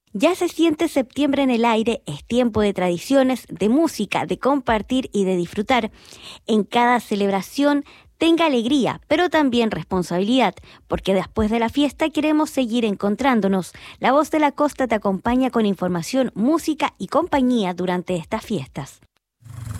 Ya se siente septiembre en el aire, es tiempo de tradiciones, de música, de compartir y de disfrutar. En cada celebración tenga alegría, pero también responsabilidad, porque después de la fiesta queremos seguir encontrándonos. La Voz de la Costa te acompaña con información, música y compañía durante estas fiestas.